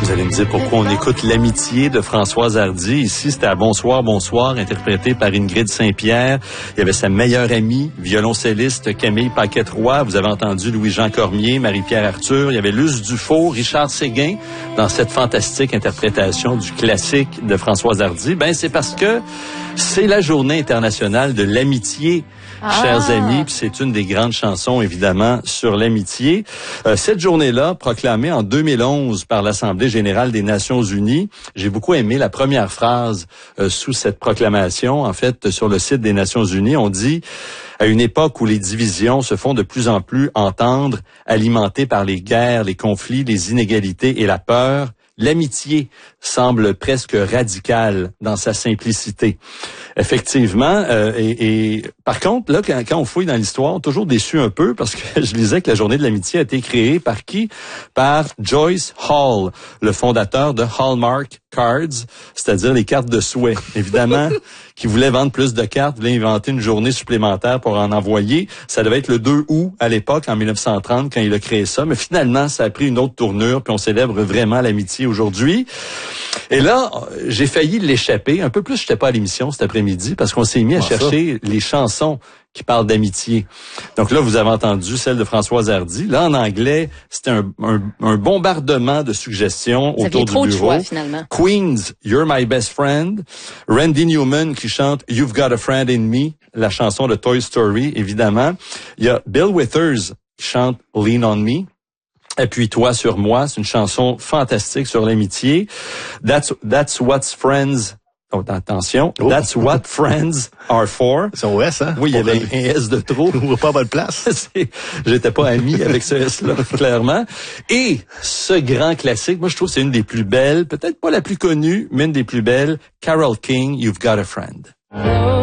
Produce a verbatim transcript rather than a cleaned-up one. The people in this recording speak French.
Vous allez me dire pourquoi on écoute L'amitié de Françoise Hardy. Ici, c'était à Bonsoir, Bonsoir, interprété par Ingrid Saint-Pierre. Il y avait sa meilleure amie, violoncelliste Camille Paquette-Roy. Vous avez entendu Louis-Jean Cormier, Marie-Pierre Arthur. Il y avait Luce Dufault, Richard Séguin dans cette fantastique interprétation du classique de Françoise Hardy. Ben, c'est parce que c'est la journée internationale de l'amitié. Ah. Chers amis, puis c'est une des grandes chansons, évidemment, sur l'amitié. Euh, cette journée-là, proclamée en deux mille onze par l'Assemblée générale des Nations unies, j'ai beaucoup aimé la première phrase euh, sous cette proclamation. En fait, sur le site des Nations unies, on dit « À une époque où les divisions se font de plus en plus entendre, alimentées par les guerres, les conflits, les inégalités et la peur, l'amitié semble presque radicale dans sa simplicité. » Effectivement, euh, et, et par contre, là, quand, quand on fouille dans l'histoire, on est toujours déçu un peu parce que je lisais que la journée de l'amitié a été créée par qui? Par Joyce Hall, le fondateur de Hallmark Cards, c'est-à-dire les cartes de souhait. Évidemment, qui voulait vendre plus de cartes, voulait inventer une journée supplémentaire pour en envoyer. Ça devait être le deux août à l'époque, en mille neuf cent trente, quand il a créé ça. Mais finalement, ça a pris une autre tournure, puis on célèbre vraiment l'amitié aujourd'hui. Et là, j'ai failli l'échapper. Un peu plus, je n'étais pas à l'émission cet après-midi, parce qu'on s'est mis à ah, chercher ça. les chansons qui parlent d'amitié. Donc là, vous avez entendu celle de Françoise Hardy. Là, en anglais, c'était un, un, un bombardement de suggestions vous autour du bureau. De choix, finalement. Queen's You're My Best Friend. Randy Newman qui chante You've Got a Friend in Me, la chanson de Toy Story, évidemment. Il y a Bill Withers qui chante Lean on Me. Appuie-toi sur moi, c'est une chanson fantastique sur l'amitié. That's, that's what's friends... Oh, attention, oh. That's what friends are for. C'est un S, hein? Oui, il y avait un S de trop. On voit pas à bonne place. J'étais pas ami avec ce S-là, clairement. Et ce grand classique, moi, je trouve que c'est une des plus belles, peut-être pas la plus connue, mais une des plus belles, Carole King, You've Got a Friend.